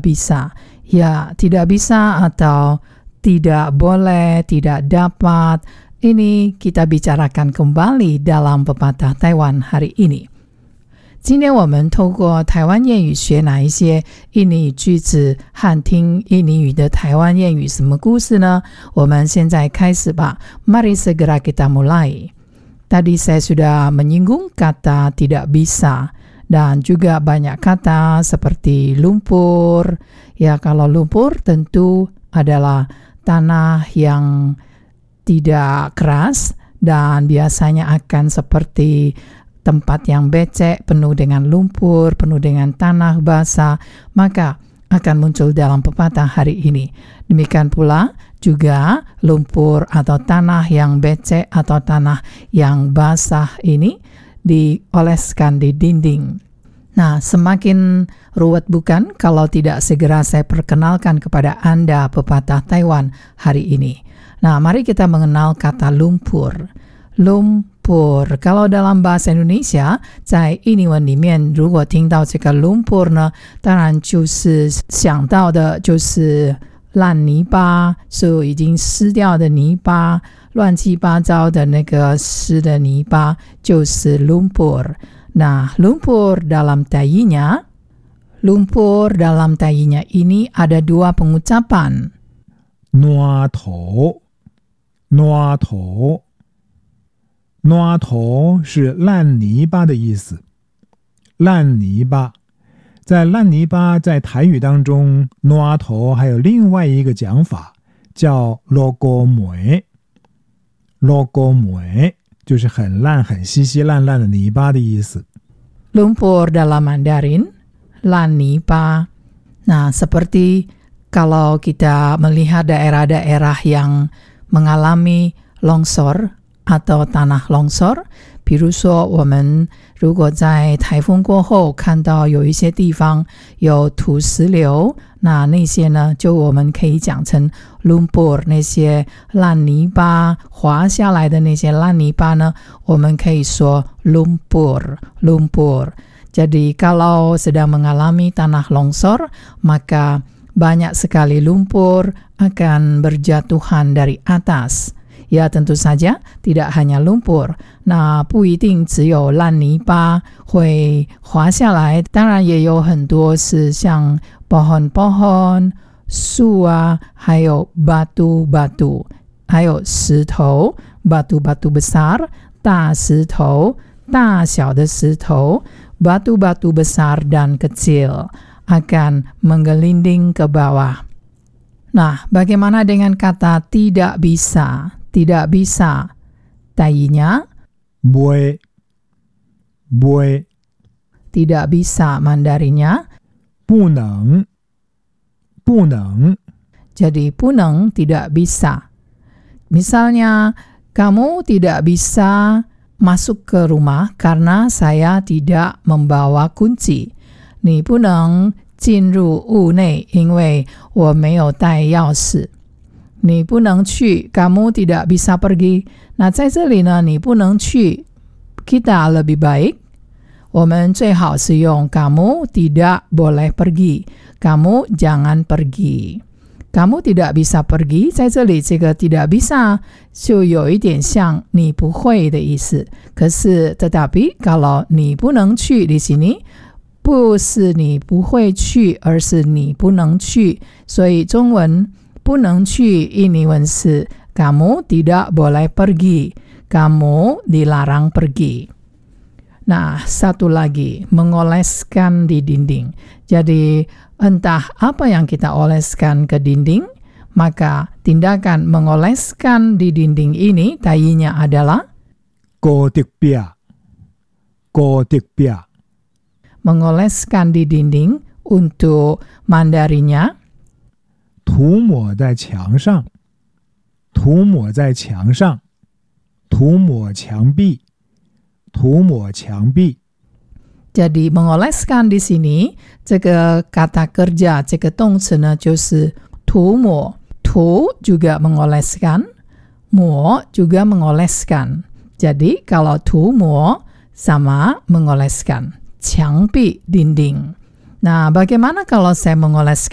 bisa. Ya, tidak bisa atau tidak boleh, tidak dapat. Ini kita bicarakan kembali dalam pepatah Taiwan hari ini. 今天我们透过台湾谚语学哪一些印尼语句子和听印尼语的台湾谚语什么故事呢？我们现在开始吧。Mari segera kita mulai. Tadi saya sudah menyinggung kata tidak bisa dan juga banyak kata seperti lumpur. Ya, kalau lumpur tentu adalah tanah yang tidak keras dan biasanya akan seperti tempat yang becek, penuh dengan lumpur, penuh dengan tanah basah, maka akan muncul dalam pepatah hari ini. Demikian pula juga lumpur atau tanah yang becek atau tanah yang basah ini dioleskan di dinding. Nah, semakin ruwet bukan kalau tidak segera saya perkenalkan kepada Anda pepatah Taiwan hari ini. Nah, mari kita mengenal kata lumpur. Lumpur. Kalau dalam bahasa Indonesia，在印尼文里面，如果听到这个 lumpur 呢，当然就是想到的就是烂泥巴，是已经湿掉的泥巴，乱七八糟的那个湿的泥巴，就是 lumpur。Nah, lumpur dalam tainya ini ada dua pengucapan. 挪头是烂泥巴的意思。烂泥巴，在烂泥巴在台语当中，挪头还有另外一个讲法叫 logo 梅。logo 梅就是很烂很稀稀烂烂的泥巴的意思。 Lumpur dalam Mandarin, lan nipa. Nah, seperti kalau kita melihat daerah-daerah yang mengalami longsor atau tanah longsor， 比如说我们如果在台风过后看到有一些地方有土石流，那些呢就我们可以讲成 lumpur， 那些烂泥巴滑下来的那些烂泥巴呢，我们可以说 lumpur。 Jadi kalau sedang mengalami tanah longsor, maka banyak sekali lumpur akan berjatuhan dari atas。 Ya, tentu saja tidak hanya lumpur， 那不一定只有烂泥巴会滑下来，当然也有很多是像 pohon-pohon 树啊，还有 batu-batu， 还有石头 batu-batu besar， 大石头，大小的石头 batu-batu besar dan kecil akan menggelinding ke bawah. Nah, bagaimana dengan kata tidak bisa? Tidak bisa. Tainya? Bue. Tidak bisa Mandarinya? 不能。 Jadi 不能 tidak bisa. Misalnya, kamu tidak bisa masuk ke rumah karena saya tidak membawa kunci. 你不能进入屋内，因为我没有带钥匙。你不能去 kamu tidak bisa pergi. Nah, 在这里呢，你不能去 kita lebih baik 我们最好是用 kamu tidak boleh pergi. Kamu jangan pergi. Kamu tidak bisa pergi 在这里这个 tidak bisa 就有一点像你不会的意思。可是 tetapi kalau 你不能去 di sini 不是你不会去，而是你不能去。所以中文不能去印尼文是 kamu tidak boleh pergi. Kamu dilarang pergi. Nah, satu lagi, mengoleskan di dinding. Jadi, entah apa yang kita oleskan ke dinding, maka tindakan mengoleskan di dinding ini tainya adalah Kodikpia. Mengoleskan di dinding untuk Mandarinya 涂抹在墙上，涂抹在墙上，涂抹墙壁，涂抹墙壁。 Jadi mengoleskan di sini, 这个 kata kerja, 这个动词呢就是涂抹，涂 juga mengoleskan, 抹 juga mengoleskan. Jadi kalau 涂抹 sama mengoleskan, 墙壁 dinding. Nah, bagaimana kalau saya mengoleskan